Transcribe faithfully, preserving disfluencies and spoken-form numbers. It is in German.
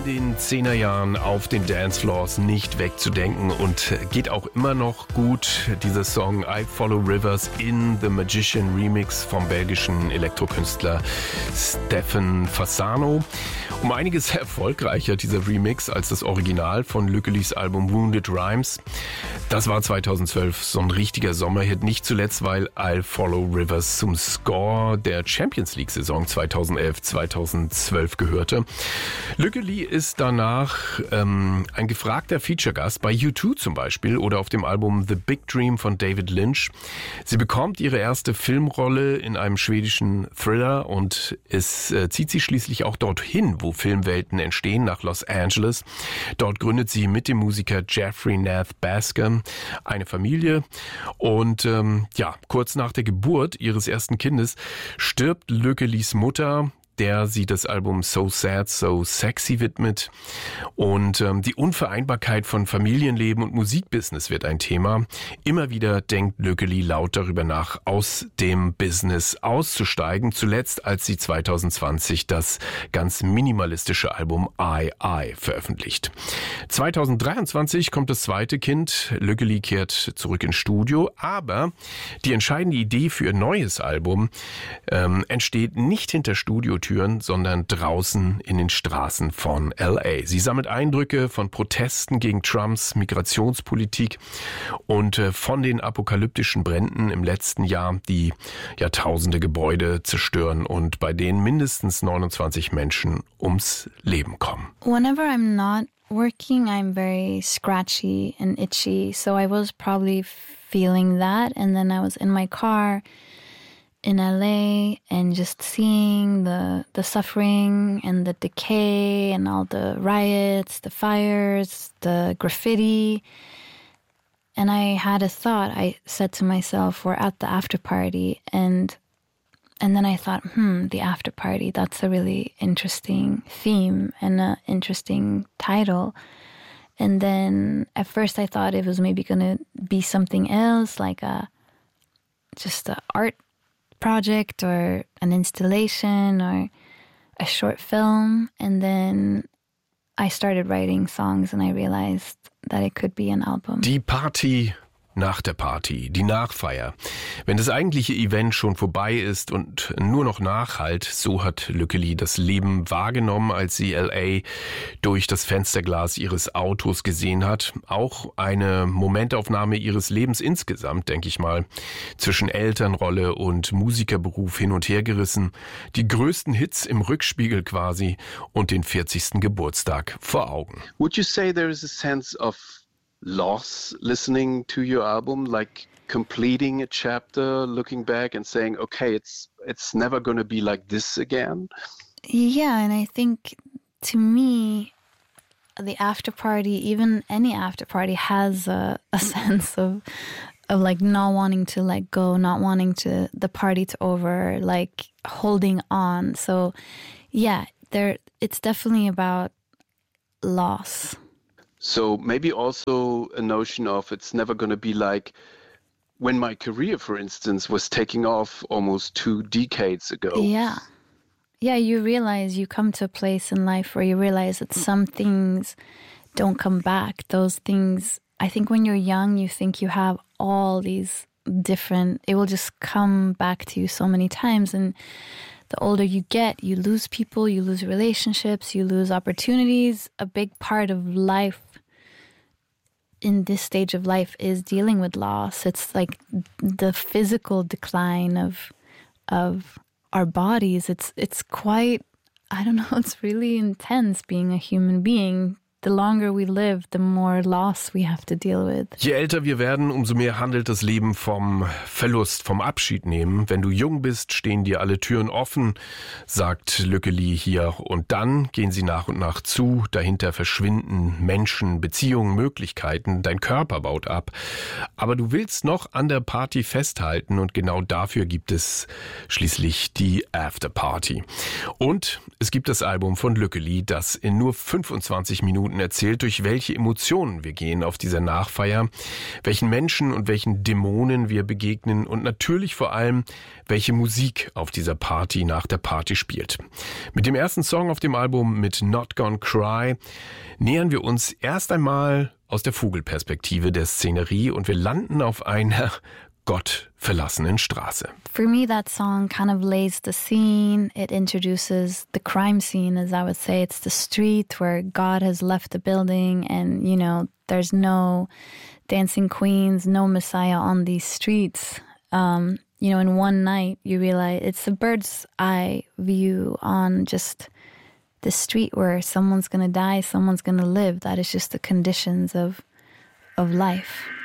den Zehnerjahren auf den Dancefloors nicht wegzudenken und geht auch immer noch gut. Dieser Song I Follow Rivers in The Magician Remix vom belgischen Elektrokünstler Stefan Fasano. Um einiges erfolgreicher dieser Remix als das Original von Lückelis Album Wounded Rhymes. Das war zweitausendzwölf so ein richtiger Sommerhit, nicht zuletzt, weil I Follow Rivers zum Score der Champions League Saison zweitausendelf zweitausendzwölf gehörte. Lückeli ist danach ähm, ein gefragter Feature-Gast bei U zwei zum Beispiel oder auf dem Album The Big Dream von David Lynch. Sie bekommt ihre erste Filmrolle in einem schwedischen Thriller und es äh, zieht sie schließlich auch dorthin, wo Filmwelten entstehen, nach Los Angeles. Dort gründet sie mit dem Musiker Jeffrey Nath Basker eine Familie und ähm, ja, kurz nach der Geburt ihres ersten Kindes stirbt Lückelis Mutter, der sie das Album So Sad, So Sexy widmet. Und ähm, die Unvereinbarkeit von Familienleben und Musikbusiness wird ein Thema. Immer wieder denkt Lückeli laut darüber nach, aus dem Business auszusteigen. Zuletzt, als sie zweitausendzwanzig das ganz minimalistische Album I I veröffentlicht. zweitausenddreiundzwanzig kommt das zweite Kind. Lückeli kehrt zurück ins Studio. Aber die entscheidende Idee für ihr neues Album ähm, entsteht nicht hinter Studio sondern draußen in den Straßen von L A. Sie sammelt Eindrücke von Protesten gegen Trumps Migrationspolitik und von den apokalyptischen Bränden im letzten Jahr, die Jahrtausende Gebäude zerstören und bei denen mindestens neunundzwanzig Menschen ums Leben kommen. Whenever I'm not working, I'm very scratchy and itchy, so I was probably feeling that, and then I was in my car in L A and just seeing the the suffering and the decay and all the riots, the fires, the graffiti. And I had a thought. I said to myself, we're at the after party. And and then I thought, hmm, the after party, that's a really interesting theme and an interesting title. And then at first I thought it was maybe going to be something else, like a just a art project or an installation or a short film, and then I started writing songs and I realized that it could be an album. Die Party nach der Party, die Nachfeier. Wenn das eigentliche Event schon vorbei ist und nur noch nachhalt, so hat Lückeli das Leben wahrgenommen, als sie L A durch das Fensterglas ihres Autos gesehen hat. Auch eine Momentaufnahme ihres Lebens insgesamt, denke ich mal. Zwischen Elternrolle und Musikerberuf hin und her gerissen. Die größten Hits im Rückspiegel quasi und den vierzigsten Geburtstag vor Augen. Would you say there is a sense of loss listening to your album, like completing a chapter, looking back and saying, okay, it's it's never going to be like this again? Yeah, and I think to me, the after party, even any after party, has a, a sense of of like not wanting to let go, not wanting to the party to over, like holding on. So yeah, there it's definitely about loss. So maybe also a notion of it's never going to be like when my career, for instance, was taking off almost two decades ago. Yeah. Yeah, you realize you come to a place in life where you realize that some things don't come back. Those things, I think when you're young, you think you have all these different, it will just come back to you so many times. And the older you get, you lose people, you lose relationships, you lose opportunities. A big part of life in this stage of life is dealing with loss. It's like the physical decline of of our bodies. It's it's quite, I don't know, it's really intense being a human being. The longer we live, the more loss we have to deal with. Je älter wir werden, umso mehr handelt das Leben vom Verlust, vom Abschied nehmen. Wenn du jung bist, stehen dir alle Türen offen, sagt Lückeli hier. Und dann gehen sie nach und nach zu. Dahinter verschwinden Menschen, Beziehungen, Möglichkeiten. Dein Körper baut ab. Aber du willst noch an der Party festhalten und genau dafür gibt es schließlich die Afterparty. Und es gibt das Album von Lückeli, das in nur fünfundzwanzig Minuten Minuten erzählt, durch welche Emotionen wir gehen auf dieser Nachfeier, welchen Menschen und welchen Dämonen wir begegnen und natürlich vor allem, welche Musik auf dieser Party nach der Party spielt. Mit dem ersten Song auf dem Album, mit Not Gonna Cry, nähern wir uns erst einmal aus der Vogelperspektive der Szenerie und wir landen auf einer gottverlassenen Straße. For me, that song kind of lays the scene. It introduces the crime scene, as I would say. It's the street where God has left the building and, you know, there's no dancing queens, no Messiah on these streets. Um, you know, in one night, you realize it's a bird's eye view on just the street where someone's going to die, someone's going to live. That is just the conditions of of life.